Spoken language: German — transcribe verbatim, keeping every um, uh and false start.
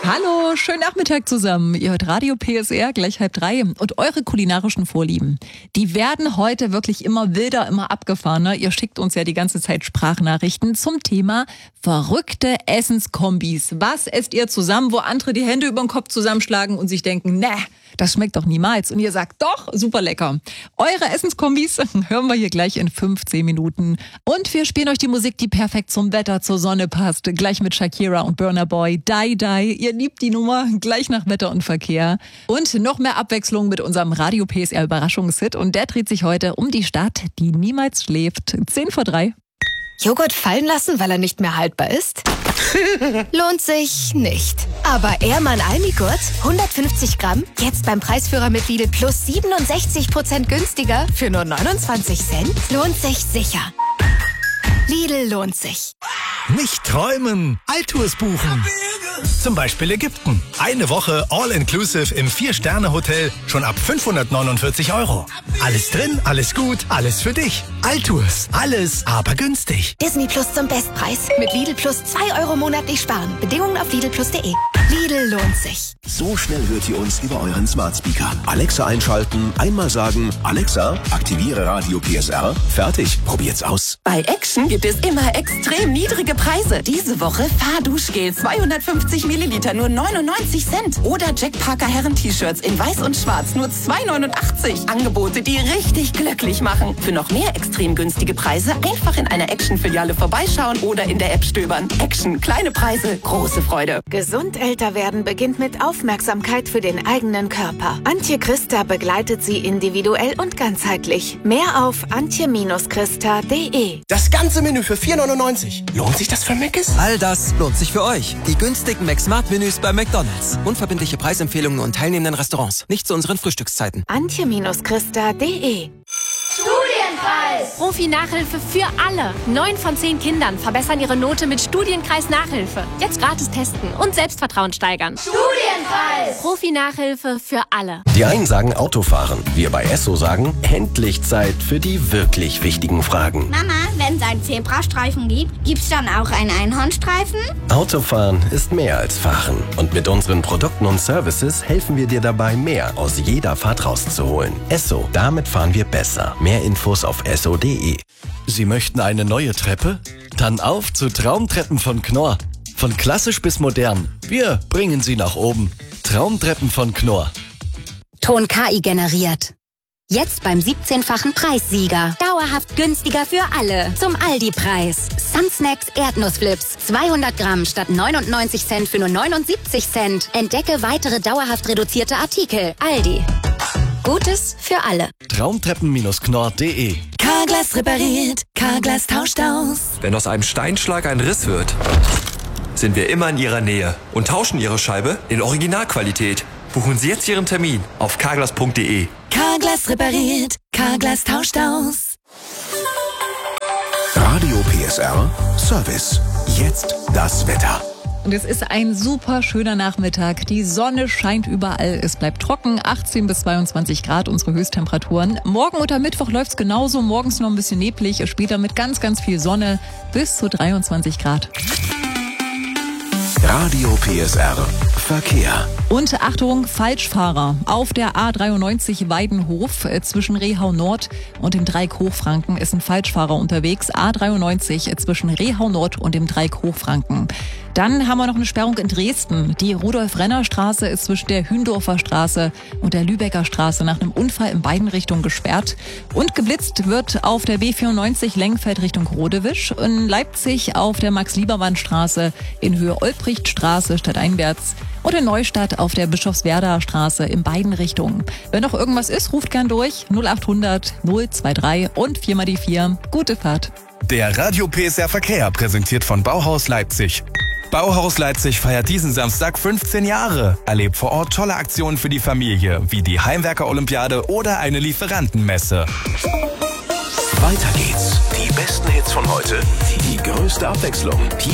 Hallo, schönen Nachmittag zusammen. Ihr hört Radio P S R, gleich halb drei. Und eure kulinarischen Vorlieben, die werden heute wirklich immer wilder, immer abgefahrener. Ihr schickt uns ja die ganze Zeit Sprachnachrichten zum Thema verrückte Essenskombis. Was esst ihr zusammen, wo andere die Hände über den Kopf zusammenschlagen und sich denken, ne, das schmeckt doch niemals. Und ihr sagt, doch, super lecker. Eure Essenskombis hören wir hier gleich in fünfzehn Minuten. Und wir spielen euch die Musik, die perfekt zum Wetter, zur Sonne passt. Gleich mit Shakira und Burna Boy, Die Die. Ihr liebt die Nummer, gleich nach Wetter und Verkehr. Und noch mehr Abwechslung mit unserem Radio P S R Überraschungshit. Und der dreht sich heute um die Stadt, die niemals schläft. zehn vor drei. Joghurt fallen lassen, weil er nicht mehr haltbar ist? Lohnt sich nicht. Aber Ehrmann Almigurt, hundertfünfzig Gramm, jetzt beim Preisführer mit Lidl Plus siebenundsechzig Prozent günstiger für nur neunundzwanzig Cent? Lohnt sich sicher. Lidl lohnt sich. Nicht träumen, Altours buchen. Zum Beispiel Ägypten. Eine Woche All-Inclusive im Vier-Sterne-Hotel schon ab fünfhundertneunundvierzig Euro. Alles drin, alles gut, alles für dich. Altours, alles aber günstig. Disney Plus zum Bestpreis. Mit Lidl Plus zwei Euro monatlich sparen. Bedingungen auf lidl plus punkt de. Lidl lohnt sich. So schnell hört ihr uns über euren Smart Speaker. Alexa einschalten, einmal sagen, Alexa, aktiviere Radio P S R. Fertig, probiert's aus. Bei Action gibt es immer extrem niedrige Preise. Diese Woche Fahrduschgel zweihundertfünfzig Milliliter nur neunundneunzig Cent. Oder Jack Parker Herren-T-Shirts in weiß und schwarz nur zwei neunundachtzig. Angebote, die richtig glücklich machen. Für noch mehr extrem günstige Preise einfach in einer Action-Filiale vorbeischauen oder in der App stöbern. Action, kleine Preise, große Freude. Gesund älter werden beginnt mit Aufmerksamkeit für den eigenen Körper. Antje Christa begleitet Sie individuell und ganzheitlich. Mehr auf antje Christa punkt de. Das ganze Menü für vier neunundneunzig. Lohnt sich das für Mc's? All das lohnt sich für euch. Die günstigen Mac-Smart-Menüs bei McDonald's. Unverbindliche Preisempfehlungen und teilnehmenden Restaurants. Nicht zu unseren Frühstückszeiten. antje Christa punkt de. Studienpreis! Profi-Nachhilfe für alle. Neun von zehn Kindern verbessern ihre Note mit Studienkreis-Nachhilfe. Jetzt gratis testen und Selbstvertrauen steigern. Studienpreis! Profi-Nachhilfe für alle. Die einen sagen Autofahren. Wir bei Esso sagen, endlich Zeit für die wirklich wichtigen Fragen. Mama, wenn es einen Zebrastreifen gibt, gibt's dann auch einen Einhornstreifen? Autofahren ist mehr als Fahren. Und mit unseren Produkten und Services helfen wir dir dabei, mehr aus jeder Fahrt rauszuholen. Esso, damit fahren wir besser. Mehr Infos auf esso punkt de. Sie möchten eine neue Treppe? Dann auf zu Traumtreppen von Knorr. Von klassisch bis modern. Wir bringen Sie nach oben. Traumtreppen von Knorr. Ton K I generiert. Jetzt beim siebzehnfachen Preissieger. Dauerhaft günstiger für alle. Zum Aldi-Preis. Sunsnacks Erdnussflips. zweihundert Gramm statt neunundneunzig Cent für nur neunundsiebzig Cent. Entdecke weitere dauerhaft reduzierte Artikel. Aldi. Gutes für alle. Traumtreppen Knorr punkt de. Carglass repariert, Carglass tauscht aus. Wenn aus einem Steinschlag ein Riss wird, sind wir immer in Ihrer Nähe und tauschen Ihre Scheibe in Originalqualität. Buchen Sie jetzt Ihren Termin auf carglass punkt de. Carglass repariert, Carglass tauscht aus. Radio P S R Service. Jetzt das Wetter. Und es ist ein super schöner Nachmittag. Die Sonne scheint überall. Es bleibt trocken. achtzehn bis zweiundzwanzig Grad unsere Höchsttemperaturen. Morgen und am Mittwoch läuft's genauso. Morgens noch ein bisschen neblig. Später mit ganz, ganz viel Sonne. Bis zu dreiundzwanzig Grad. Radio P S R Verkehr. Und Achtung, Falschfahrer. Auf der A dreiundneunzig Weidenhof äh, zwischen Rehau Nord und dem Dreieck Hochfranken ist ein Falschfahrer unterwegs. A dreiundneunzig äh, zwischen Rehau Nord und dem Dreieck Hochfranken. Dann haben wir noch eine Sperrung in Dresden. Die Rudolf-Renner-Straße ist zwischen der Hündorfer Straße und der Lübecker Straße nach einem Unfall in beiden Richtungen gesperrt. Und geblitzt wird auf der B vierundneunzig Lengfeld Richtung Rodewisch. In Leipzig auf der Max-Liebermann-Straße in Höhe Olbrichtstraße stadteinwärts. Und in Neustadt auf der Bischofswerder Straße in beiden Richtungen. Wenn noch irgendwas ist, ruft gern durch. null achthundert null dreiundzwanzig und vier mal die vier. Gute Fahrt. Der Radio P S R Verkehr präsentiert von Bauhaus Leipzig. Bauhaus Leipzig feiert diesen Samstag fünfzehn Jahre. Erlebt vor Ort tolle Aktionen für die Familie, wie die Heimwerker-Olympiade oder eine Lieferantenmesse. Weiter geht's. Die besten Hits von heute, die größte Abwechslung. Hier